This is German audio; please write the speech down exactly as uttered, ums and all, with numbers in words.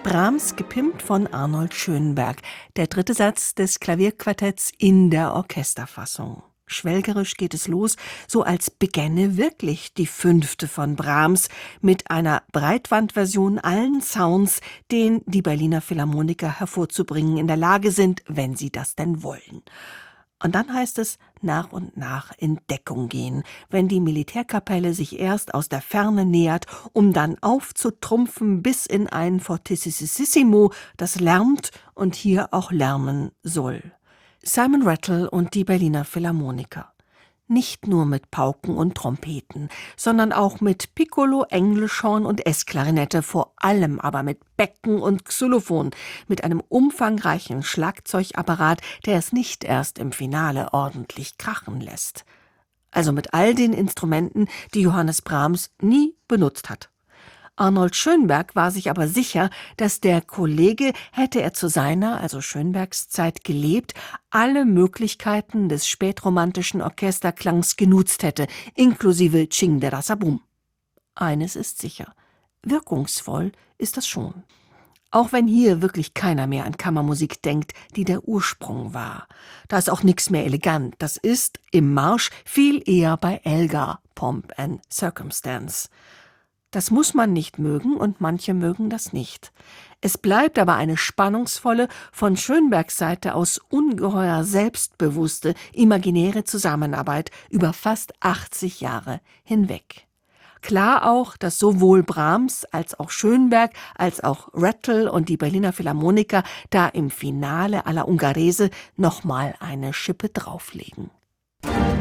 Brahms gepimpt von Arnold Schönberg, der dritte Satz des Klavierquartetts in der Orchesterfassung. Schwelgerisch geht es los, so als begänne wirklich die fünfte von Brahms mit einer Breitbandversion allen Sounds, den die Berliner Philharmoniker hervorzubringen in der Lage sind, wenn sie das denn wollen. Und dann heißt es nach und nach in Deckung gehen, wenn die Militärkapelle sich erst aus der Ferne nähert, um dann aufzutrumpfen bis in ein Fortissimo, das lärmt und hier auch lärmen soll. Simon Rattle und die Berliner Philharmoniker. Nicht nur mit Pauken und Trompeten, sondern auch mit Piccolo, Englischhorn und Essklarinette, vor allem aber mit Becken und Xylophon, mit einem umfangreichen Schlagzeugapparat, der es nicht erst im Finale ordentlich krachen lässt. Also mit all den Instrumenten, die Johannes Brahms nie benutzt hat. Arnold Schönberg war sich aber sicher, dass der Kollege, hätte er zu seiner, also Schönbergs Zeit gelebt, alle Möglichkeiten des spätromantischen Orchesterklangs genutzt hätte, inklusive Ching-de-Rassa-Bum. Eines ist sicher, wirkungsvoll ist das schon. Auch wenn hier wirklich keiner mehr an Kammermusik denkt, die der Ursprung war. Da ist auch nichts mehr elegant, das ist im Marsch viel eher bei Elgar, Pomp and Circumstance. Das muss man nicht mögen und manche mögen das nicht. Es bleibt aber eine spannungsvolle, von Schönbergs Seite aus ungeheuer selbstbewusste, imaginäre Zusammenarbeit über fast achtzig Jahre hinweg. Klar auch, dass sowohl Brahms als auch Schönberg als auch Rattle und die Berliner Philharmoniker da im Finale alla Ungherese nochmal eine Schippe drauflegen.